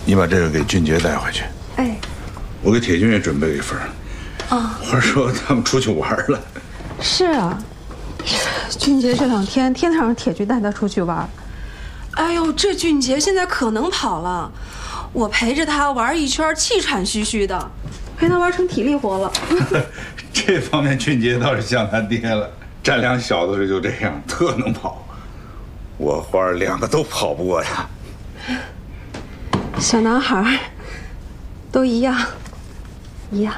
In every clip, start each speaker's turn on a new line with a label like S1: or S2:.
S1: 你把这个给俊杰带回去。
S2: 哎，
S1: 我给铁军也准备了一份。啊，话说他们出去玩了。
S2: 是啊，俊杰这2天天天让铁军带他出去玩。哎呦，这俊杰现在可能跑了，我陪着他玩一圈，气喘吁吁的，陪他玩成体力活了。
S1: 这方面俊杰倒是像他爹了，占良小子就这样，特能跑。我花儿2个都跑不过他。
S2: 小男孩都一样，一样。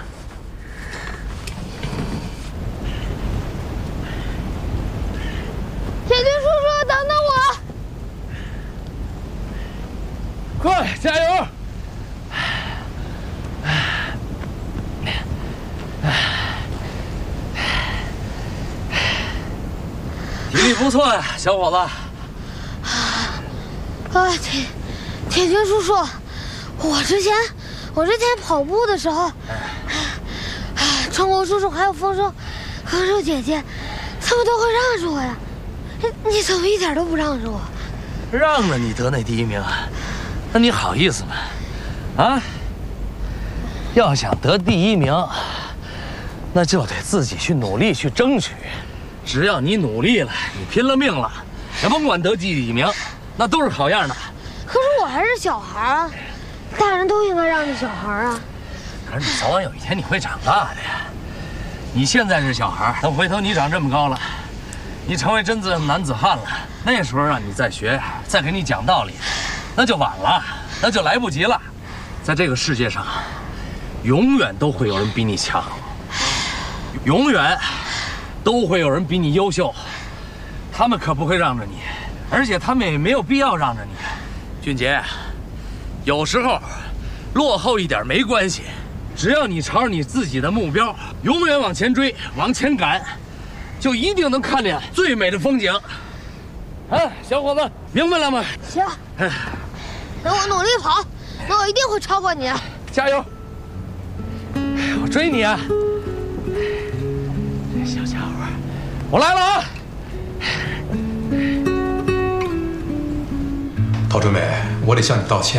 S3: 铁军叔叔，等等我！
S4: 快，加油！体力不错呀，小伙子。
S3: 啊，铁军叔叔，我之前跑步的时候，成功叔叔还有丰收姐姐，他们都会让着我呀。你怎么一点都不让着我？
S4: 让着你得那第1名，那你好意思吗？啊？要想得第1名，那就得自己去努力去争取。只要你努力了，你拼了命了，也甭管得第几名，那都是好样的。
S3: 可是我还是小孩啊，大人都应该让着小孩啊。
S4: 可是你早晚有一天你会长大的呀。你现在是小孩，等回头你长这么高了，你成为真正男子汉了，那时候让你再学，再给你讲道理，那就晚了，那就来不及了。在这个世界上，永远都会有人比你强，永远都会有人比你优秀，他们可不会让着你，而且他们也没有必要让着你。俊杰，有时候落后一点没关系，只要你朝着你自己的目标永远往前追，往前赶，就一定能看见最美的风景。哎，小伙子，明白了吗？
S3: 行，等我努力跑，那我一定会超过你。
S4: 加油！我追你啊！这小家伙，我来了啊！
S5: 陶春梅，我得向你道歉。